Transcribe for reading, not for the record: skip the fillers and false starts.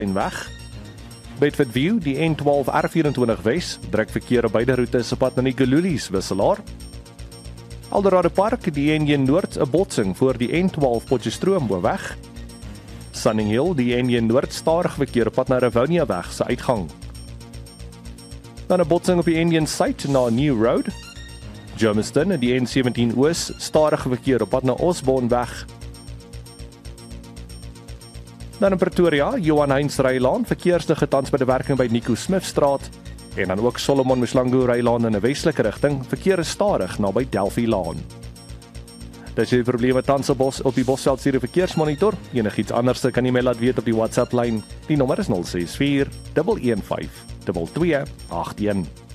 en weg. Bedford View, die N12 R24 Wes, druk verkeer op beide roetes op pad na die Gululies wisselaar. Eldorado Park, die N1 Noord, 'n botsing voor die N12 Potchefstroom weg. Sunning Hill, die N1 Noord, stadig verkeer op pad na Rivonia weg se uitgang. Dan 'n botsing op die N1 Suid na New Road. Germiston, die N17 Oos, stadig verkeer op pad na Osborne weg. Dan in Pretoria, Johan Heinz Rylaan, verkeersdige tans by die werking by Nico Smith Straat, en dan ook Solomon Mslangu Rylaan in 'n westelike rigting, verkeer is stadig naby Delphi Laan. Dis die probleme tans op die Bosveldstuur verkeersmonitor. Enigiets anders kan jy my laat weet op die WhatsApp lyn. Die nommer is 064 115 2281.